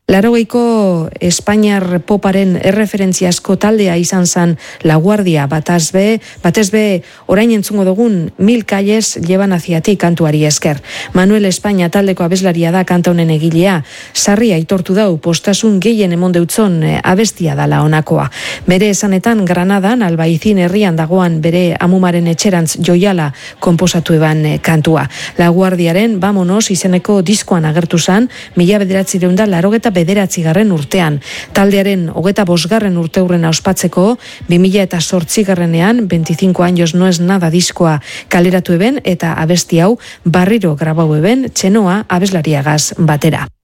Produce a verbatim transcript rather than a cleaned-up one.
Laurogeiko Espainiar poparen erreferentziazko taldea izan zen La Guardia, batez be, batez be orain entzungo dugun Mil calles llevan hacia ti kantuari esker. Manuel Espainia taldeko abeslaria da kanta honen egilea, sarri aitortu dau postasun gehien emon deutzon abestia dala honakoa. Bere esanetan Granadan, Albaizin herrian dagoan bere amumaren etxerantz joiala konposatu eban kantua. La Guardiaren Vamonos izeneko diskoan agertu zen, mila bederatziehun eta laurogeta bederatzigarren urtean. Taldearen hogeta bosgarren urteurrena ospatzeko, bi mila eta zortzigarrenean, veinticinco años no es nada diskoa kaleratu eben eta abesti hau barriro grabau eben txenoa abeslariagaz batera.